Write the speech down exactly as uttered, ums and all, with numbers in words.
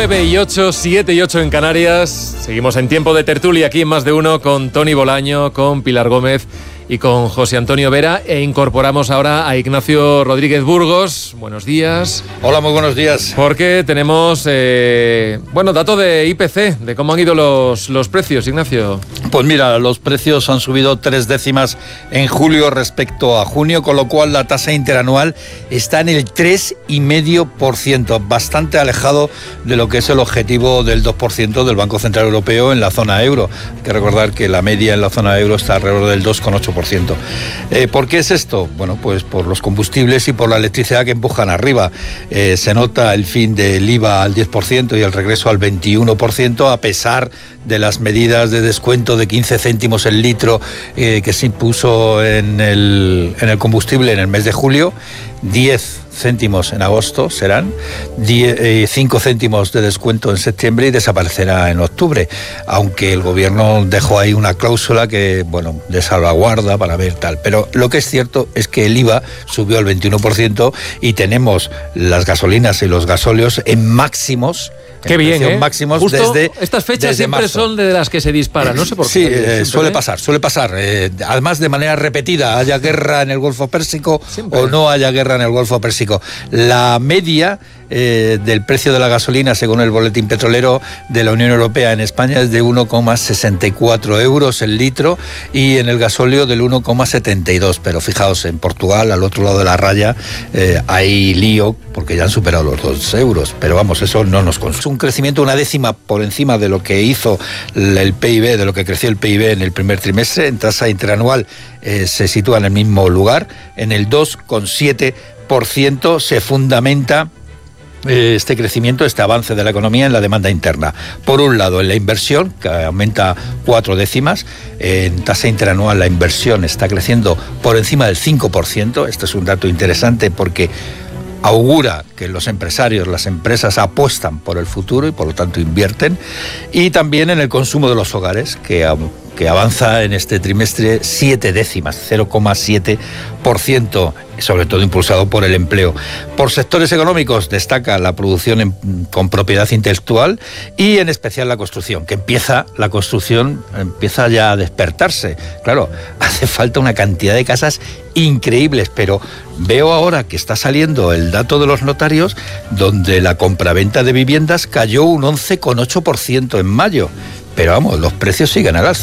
nueve y ocho, siete y ocho en Canarias. Seguimos en tiempo de tertulia aquí en Más de Uno con Tony Bolaño, con Pilar Gómez y con José Antonio Vera. E incorporamos ahora a Ignacio Rodríguez Burgos. Buenos días. Hola, muy buenos días. Porque tenemos, eh, bueno, dato de I P C, de cómo han ido los, los precios, Ignacio. Pues mira, los precios han subido tres décimas en julio respecto a junio, con lo cual la tasa interanual está en el tres coma cinco por ciento, bastante alejado de lo que es el objetivo del dos por ciento del Banco Central Europeo en la zona euro. Hay que recordar que la media en la zona euro está alrededor del dos coma ocho por ciento. Eh, ¿Por qué es esto? Bueno, pues por los combustibles y por la electricidad que empujan arriba. Eh, se nota el fin del I V A al diez por ciento y el regreso al veintiuno por ciento, a pesar de las medidas de descuento de quince céntimos el litro eh, que se impuso en el, en el combustible en el mes de julio. diez céntimos en agosto serán, cinco céntimos de descuento en septiembre y desaparecerá en octubre, aunque el gobierno dejó ahí una cláusula que, bueno, de salvaguarda para ver tal. Pero lo que es cierto es que el I V A subió al veintiuno por ciento y tenemos las gasolinas y los gasóleos en máximos. Qué bien, ¿eh? Máximos. Justo desde estas fechas desde siempre marzo. son de las que se disparan, no sé por qué. Sí, eh, suele ¿eh? pasar, suele pasar. Eh, además, de manera repetida, haya guerra en el Golfo Pérsico Siempre. o no haya guerra en el Golfo Pérsico. La media eh, del precio de la gasolina, según el boletín petrolero de la Unión Europea en España, es de uno coma sesenta y cuatro euros el litro, y en el gasóleo del uno coma setenta y dos. Pero fijaos, en Portugal, al otro lado de la raya, eh, hay lío porque ya han superado los dos euros. Pero vamos, eso no nos consume. Es un crecimiento una décima por encima de lo que hizo el P I B, de lo que creció el P I B en el primer trimestre. En tasa interanual eh, se sitúa en el mismo lugar, en el dos coma siete por ciento. Se fundamenta este crecimiento, este avance de la economía en la demanda interna. Por un lado, en la inversión, que aumenta cuatro décimas. En tasa interanual la inversión está creciendo por encima del cinco por ciento. Este es un dato interesante porque augura que los empresarios, las empresas apuestan por el futuro y por lo tanto invierten. Y también en el consumo de los hogares, que, que avanza en este trimestre siete décimas, cero coma siete por ciento, sobre todo impulsado por el empleo. Por sectores económicos destaca la producción en, con propiedad intelectual y en especial la construcción, que empieza, la construcción empieza ya a despertarse. Claro, hace falta una cantidad de casas increíbles, pero veo ahora que está saliendo el dato de los notarios, donde la compraventa de viviendas cayó un once coma ocho por ciento en mayo. Pero vamos, los precios siguen al alza.